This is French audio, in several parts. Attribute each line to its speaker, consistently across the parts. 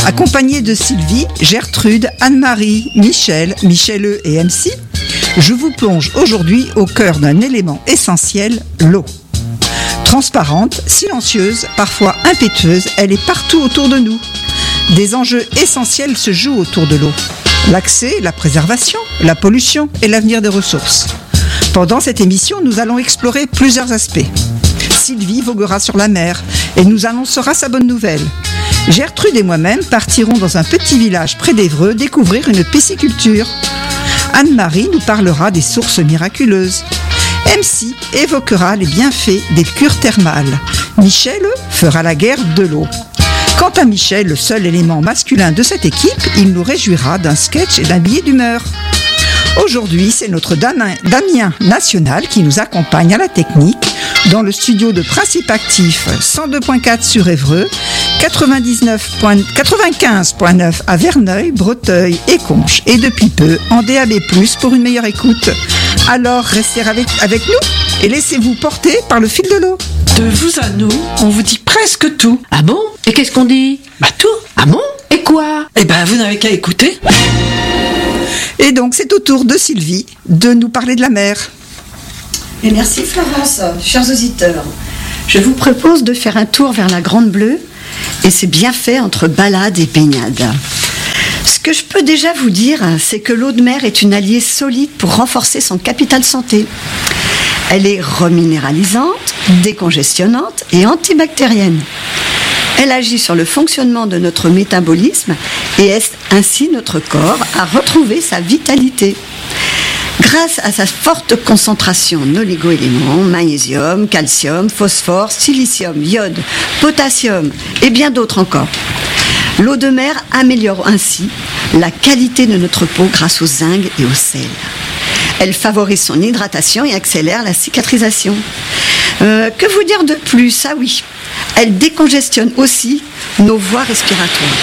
Speaker 1: Accompagnée de Sylvie, Gertrude, Anne-Marie, Michel, Michel et MC, je vous plonge aujourd'hui au cœur d'un élément essentiel, l'eau. Transparente, silencieuse, parfois impétueuse, elle est partout autour de nous. Des enjeux essentiels se jouent autour de l'eau. L'accès, la préservation, la pollution et l'avenir des ressources. Pendant cette émission, nous allons explorer plusieurs aspects. Sylvie voguera sur la mer et nous annoncera sa bonne nouvelle. Gertrude et moi-même partirons dans un petit village près d'Évreux découvrir une pisciculture. Anne-Marie nous parlera des sources miraculeuses. MC évoquera les bienfaits des cures thermales. Michel fera la guerre de l'eau. Quant à Michel, le seul élément masculin de cette équipe, il nous réjouira d'un sketch et d'un billet d'humeur. Aujourd'hui, c'est notre Damien National qui nous accompagne à la technique dans le studio de Principe Actif 102.4 sur Évreux, 95.9 à Verneuil, Breteuil et Conches et depuis peu en DAB+, pour une meilleure écoute. Alors restez avec nous et laissez-vous porter par le fil de l'eau.
Speaker 2: De vous à nous, on vous dit presque tout.
Speaker 3: Ah bon? Et qu'est-ce qu'on dit?
Speaker 2: Bah tout.
Speaker 3: Ah bon? Et quoi?
Speaker 2: Eh ben vous n'avez qu'à écouter.
Speaker 1: Et donc c'est au tour de Sylvie de nous parler de la mer.
Speaker 4: Et merci Florence, chers auditeurs. Je vous propose de faire un tour vers la Grande Bleue et ses bienfaits entre balade et baignade. Ce que je peux déjà vous dire, c'est que l'eau de mer est une alliée solide pour renforcer son capital santé. Elle est reminéralisante, décongestionnante et antibactérienne. Elle agit sur le fonctionnement de notre métabolisme et aide ainsi notre corps à retrouver sa vitalité. Grâce à sa forte concentration en oligo-éléments, magnésium, calcium, phosphore, silicium, iode, potassium et bien d'autres encore. L'eau de mer améliore ainsi la qualité de notre peau grâce au zinc et au sel. Elle favorise son hydratation et accélère la cicatrisation. Que vous dire de plus? Ah oui, elle décongestionne aussi nos voies respiratoires.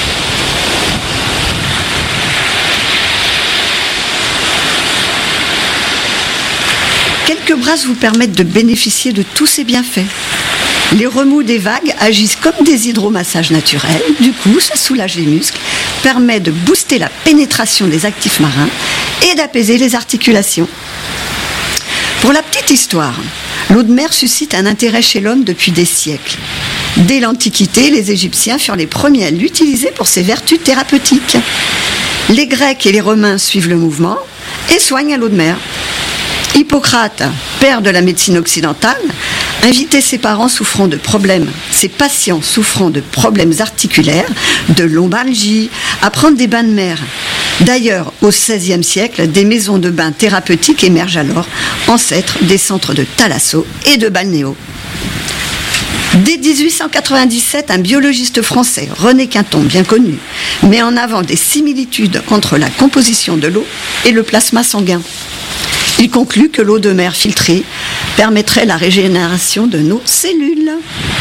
Speaker 4: Quelques brasses vous permettent de bénéficier de tous ces bienfaits. Les remous des vagues agissent comme des hydromassages naturels. Du coup, ça soulage les muscles, permet de booster la pénétration des actifs marins et d'apaiser les articulations. Pour la petite histoire, l'eau de mer suscite un intérêt chez l'homme depuis des siècles. Dès l'Antiquité, les Égyptiens furent les premiers à l'utiliser pour ses vertus thérapeutiques. Les Grecs et les Romains suivent le mouvement et soignent à l'eau de mer. Hippocrate, père de la médecine occidentale, invitait ses patients souffrant de problèmes articulaires, de lombalgie, à prendre des bains de mer. D'ailleurs, au XVIe siècle, des maisons de bains thérapeutiques émergent alors, ancêtres des centres de thalasso et de balnéo. Dès 1897, un biologiste français, René Quinton, bien connu, met en avant des similitudes entre la composition de l'eau et le plasma sanguin. Il conclut que l'eau de mer filtrée permettrait la régénération de nos cellules.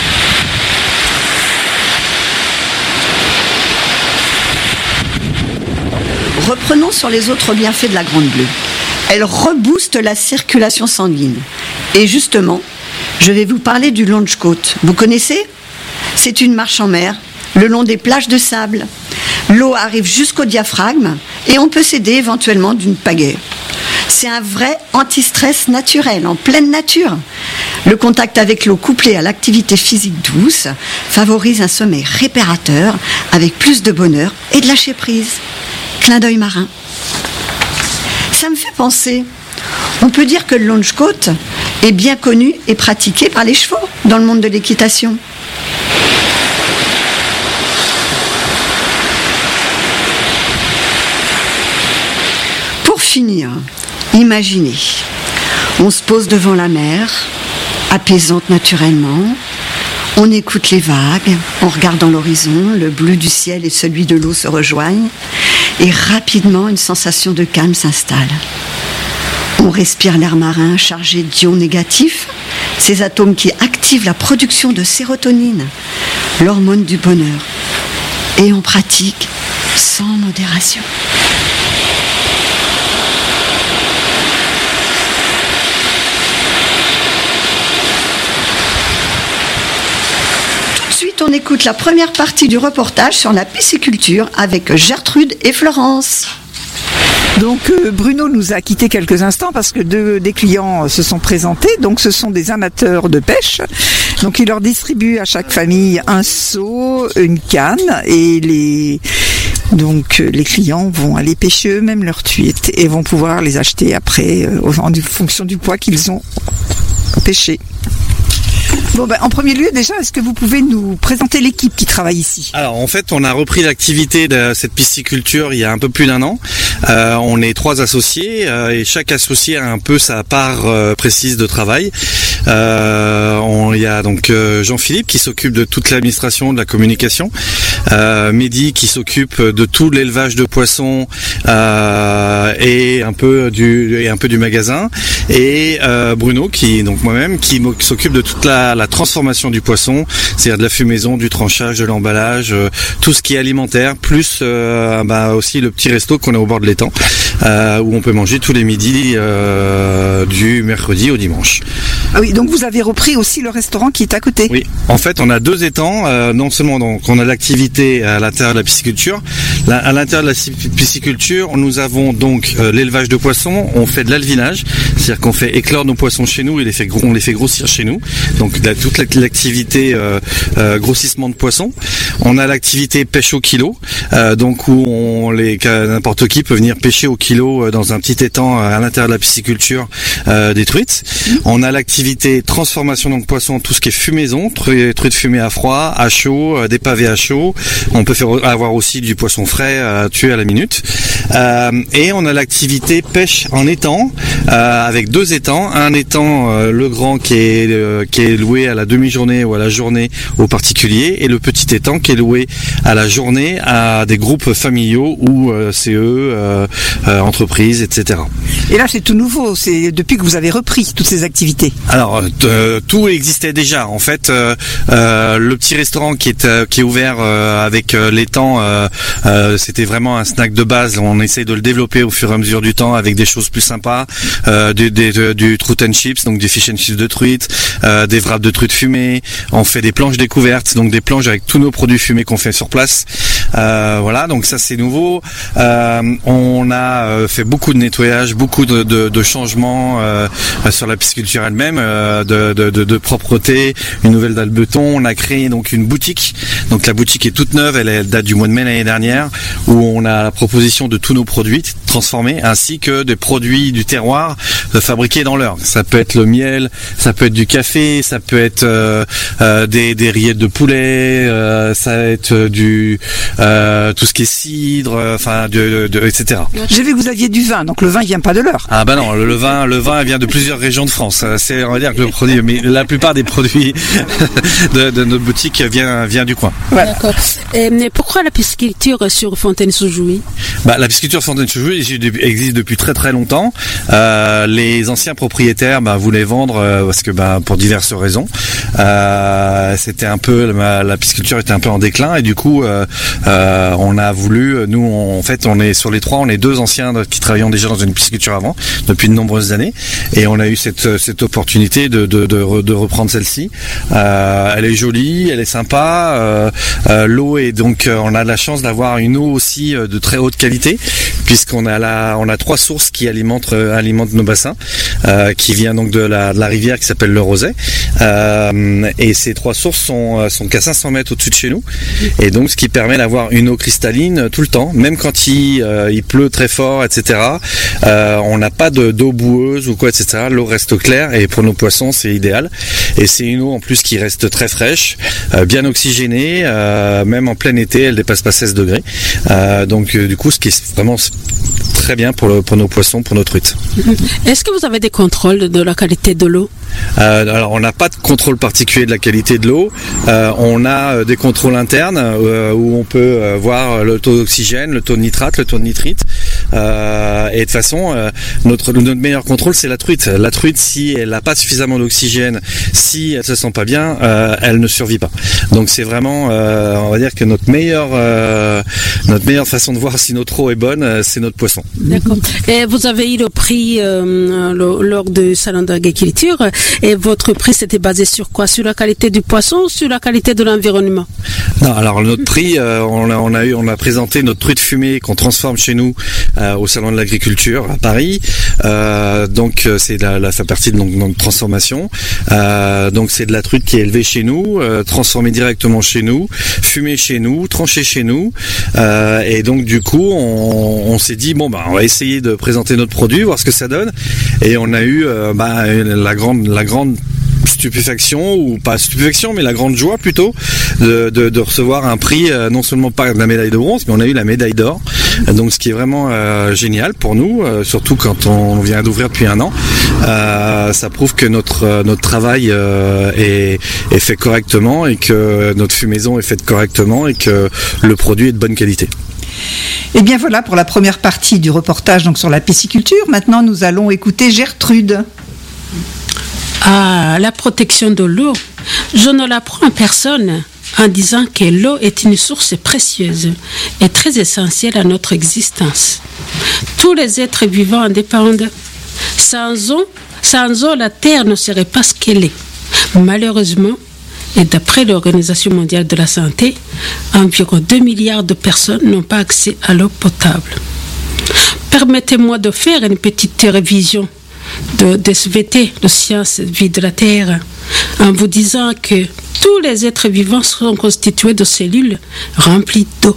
Speaker 4: Reprenons sur les autres bienfaits de la Grande Bleue. Elle rebooste la circulation sanguine. Et justement, je vais vous parler du Longecoat. Vous connaissez? C'est une marche en mer, le long des plages de sable. L'eau arrive jusqu'au diaphragme et on peut s'aider éventuellement d'une pagaie. C'est un vrai anti-stress naturel, en pleine nature. Le contact avec l'eau couplé à l'activité physique douce favorise un sommeil réparateur avec plus de bonheur et de lâcher prise. Clin d'œil marin. Ça me fait penser, on peut dire que le Longecoat est bien connu et pratiqué par les chevaux dans le monde de l'équitation. Pour finir, imaginez, on se pose devant la mer, apaisante naturellement, on écoute les vagues, en regardant l'horizon, le bleu du ciel et celui de l'eau se rejoignent, et rapidement une sensation de calme s'installe. On respire l'air marin chargé d'ions négatifs, ces atomes qui activent la production de sérotonine, l'hormone du bonheur, et on pratique sans modération. suite, on écoute la première partie du reportage sur la pisciculture avec Gertrude et Florence.
Speaker 1: Donc Bruno nous a quitté quelques instants parce que des clients se sont présentés. Donc ce sont des amateurs de pêche. Donc il leur distribue à chaque famille un seau, une canne et les clients vont aller pêcher eux-mêmes leurs truites et vont pouvoir les acheter après en fonction du poids qu'ils ont pêché. Bon, en premier lieu, déjà, est-ce que vous pouvez nous présenter l'équipe qui travaille ici ?
Speaker 5: Alors, en fait, on a repris l'activité de cette pisciculture il y a un peu plus d'1 an. On est 3 associés et chaque associé a un peu sa part précise de travail. Il y a donc Jean-Philippe qui s'occupe de toute l'administration, de la communication. Mehdi qui s'occupe de tout l'élevage de poissons et un peu du magasin. Et Bruno donc moi-même qui s'occupe de toute la transformation du poisson, c'est-à-dire de la fumaison, du tranchage, de l'emballage, tout ce qui est alimentaire, plus aussi le petit resto qu'on a au bord de l'étang, où on peut manger tous les midis du mercredi au dimanche.
Speaker 1: Ah oui, donc vous avez repris aussi le restaurant qui est à côté.
Speaker 5: Oui, en fait on a 2 étangs, non seulement donc on a l'activité à l'intérieur de la pisciculture, à l'intérieur de la pisciculture nous avons donc l'élevage de poissons, on fait de l'alvinage, c'est-à-dire qu'on fait éclore nos poissons chez nous et on les fait grossir chez nous, donc toute l'activité grossissement de poissons. On a l'activité pêche au kilo, donc où n'importe qui peut venir pêcher au kilo dans un petit étang à l'intérieur de la pisciculture des truites. On a l'activité transformation donc poisson, tout ce qui est fumaison, truites fumées à froid, à chaud, des pavés à chaud. On peut avoir aussi du poisson frais tué à la minute. Et on a l'activité pêche en étang avec 2 étangs, un étang le grand qui est loué à la demi-journée ou à la journée aux particuliers et le petit étang qui est loué à la journée à des groupes familiaux ou CE, entreprises, etc.
Speaker 1: Et là c'est tout nouveau, c'est depuis que vous avez repris toutes ces activités.
Speaker 5: Alors tout existait déjà. En fait, le petit restaurant qui est ouvert avec l'étang, c'était vraiment un snack de base. On essaye de le développer au fur et à mesure du temps avec des choses plus sympas, du trout and chips, donc du fish and chips de truite, des wraps de truite fumée. On fait des planches découvertes, donc des planches avec tous nos produits fumés qu'on fait sur place. Voilà, donc ça c'est nouveau. On a fait beaucoup de nettoyage, beaucoup de changements sur la pisciculture elle-même, de propreté, une nouvelle dalle de béton. On a créé donc une boutique. Donc la boutique est toute neuve, elle date du mois de mai l'année dernière, où on a la proposition de tous nos produits transformés, ainsi que des produits du terroir fabriqués dans l'heure. Ça peut être le miel, ça peut être du café, ça peut être des rillettes de poulet, ça va être tout ce qui est cidre, etc.
Speaker 1: J'ai vu que vous aviez du vin, donc le vin il vient pas de l'Eure.
Speaker 5: Ah bah non, le vin vient de plusieurs régions de France. C'est, on va dire que le produit, mais la plupart des produits de notre boutique vient du coin.
Speaker 1: Voilà.
Speaker 3: D'accord. Mais pourquoi la pisciculture sur Fontaine-sous-Jouy ?
Speaker 5: La pisciculture Fontaine-sous-Jouy existe depuis très très longtemps. Les anciens propriétaires voulaient vendre parce que pour diverses raisons. C'était un peu la pisciculture était un peu en déclin et du coup on a voulu, nous on est sur les 3, on est 2 anciens qui travaillions déjà dans une pisciculture avant depuis de nombreuses années et on a eu cette opportunité de reprendre celle-ci. Elle est jolie, elle est sympa. L'eau est donc on a de la chance d'avoir une eau aussi de très haute qualité puisqu'on a 3 sources qui alimentent nos bassins, qui vient donc de la rivière qui s'appelle le Roset. Et ces 3 sources sont qu'à 500 mètres au-dessus de chez nous. Et donc ce qui permet d'avoir une eau cristalline tout le temps, même quand il pleut très fort, etc. On n'a pas d'eau boueuse ou quoi, etc. L'eau reste claire et pour nos poissons c'est idéal. Et c'est une eau en plus qui reste très fraîche, bien oxygénée, même en plein été elle dépasse pas 16 degrés. Donc du coup ce qui est vraiment très bien pour nos poissons, pour nos truites.
Speaker 3: Est-ce que vous avez des contrôles de la qualité de l'eau ?
Speaker 5: Alors on n'a pas de contrôle particulier de la qualité de l'eau. On a des contrôles internes où on peut voir le taux d'oxygène, le taux de nitrate, le taux de nitrite. Et de toute façon, notre meilleur contrôle c'est la truite. La truite, si elle n'a pas suffisamment d'oxygène, si elle se sent pas bien, elle ne survit pas. Donc c'est vraiment, on va dire que notre meilleure façon de voir si notre eau est bonne, c'est notre poisson.
Speaker 3: D'accord. Et vous avez eu le prix lors du salon d'agriculture. Et votre prix, c'était basé sur quoi? Sur la qualité du poisson ou sur la qualité de l'environnement?
Speaker 5: Non, alors notre prix, on a présenté notre truite fumée qu'on transforme chez nous au salon de l'agriculture à Paris. Donc c'est ça fait partie de notre transformation. Donc c'est de la truite qui est élevée chez nous, transformée directement chez nous, fumée chez nous, tranchée chez nous. Et donc du coup, on s'est dit on va essayer de présenter notre produit, voir ce que ça donne. Et on a eu la grande stupéfaction, ou pas stupéfaction, mais la grande joie plutôt de recevoir un prix, non seulement pas la médaille de bronze, mais on a eu la médaille d'or. Donc ce qui est vraiment génial pour nous, surtout quand on vient d'ouvrir depuis 1 an. Ça prouve que notre travail est fait correctement, et que notre fumaison est faite correctement, et que le produit est de bonne qualité.
Speaker 1: Et bien voilà pour la première partie du reportage donc sur la pisciculture. Maintenant nous allons écouter Gertrude.
Speaker 3: Ah, la protection de l'eau. Je ne l'apprends à personne en disant que l'eau est une source précieuse et très essentielle à notre existence. Tous les êtres vivants en dépendent. Sans eau, la Terre ne serait pas ce qu'elle est. Malheureusement, et d'après l'Organisation mondiale de la santé, environ 2 milliards de personnes n'ont pas accès à l'eau potable. Permettez-moi de faire une petite révision de SVT, de Sciences Vie de la Terre, en vous disant que tous les êtres vivants sont constitués de cellules remplies d'eau.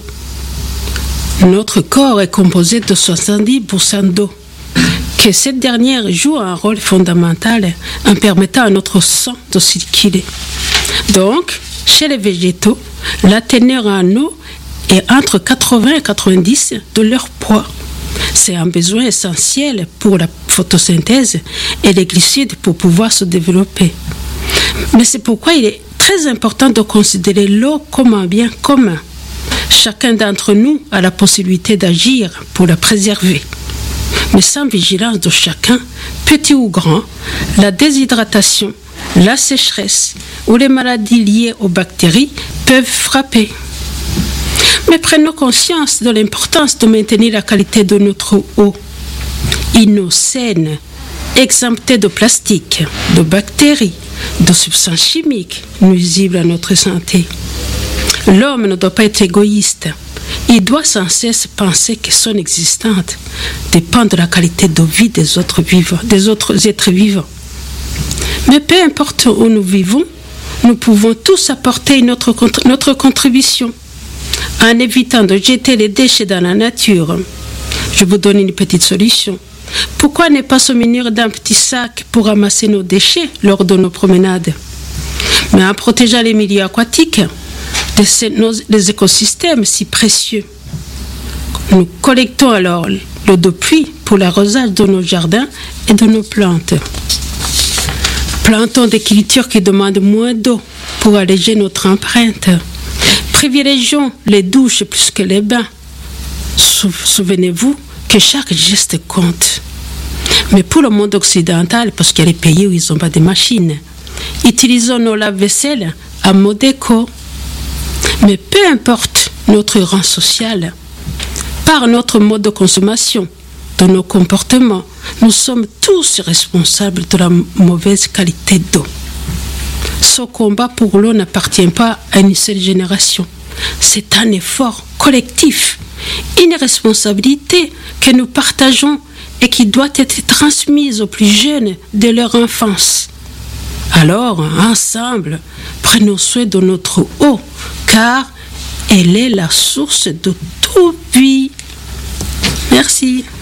Speaker 3: Notre corps est composé de 70% d'eau, que cette dernière joue un rôle fondamental en permettant à notre sang de circuler. Donc, chez les végétaux, la teneur en eau est entre 80 et 90 de leur poids. C'est un besoin essentiel pour la photosynthèse et les glucides pour pouvoir se développer. Mais c'est pourquoi il est très important de considérer l'eau comme un bien commun. Chacun d'entre nous a la possibilité d'agir pour la préserver. Mais sans vigilance de chacun, petit ou grand, la déshydratation, la sécheresse ou les maladies liées aux bactéries peuvent frapper. Mais prenons conscience de l'importance de maintenir la qualité de notre eau. Une eau saine, exemptée de plastique, de bactéries, de substances chimiques nuisibles à notre santé. L'homme ne doit pas être égoïste. Il doit sans cesse penser que son existence dépend de la qualité de vie des autres êtres vivants. Mais peu importe où nous vivons, nous pouvons tous apporter notre contribution en évitant de jeter les déchets dans la nature. Je vous donne une petite solution. Pourquoi ne pas se munir d'un petit sac pour ramasser nos déchets lors de nos promenades? Mais en protégeant les milieux aquatiques, les écosystèmes si précieux. Nous collectons alors l'eau de pluie pour l'arrosage de nos jardins et de nos plantes. Plantons des cultures qui demandent moins d'eau pour alléger notre empreinte. Privilégions les douches plus que les bains. Souvenez-vous que chaque geste compte. Mais pour le monde occidental, parce qu'il y a des pays où ils n'ont pas de machines, utilisons nos lave-vaisselle à mode éco. Mais peu importe notre rang social, par notre mode de consommation, de nos comportements, nous sommes tous responsables de la mauvaise qualité d'eau. Ce combat pour l'eau n'appartient pas à une seule génération. C'est un effort collectif, une responsabilité que nous partageons et qui doit être transmise aux plus jeunes dès leur enfance. Alors, ensemble, prenons soin de notre eau, car elle est la source de toute vie. Merci.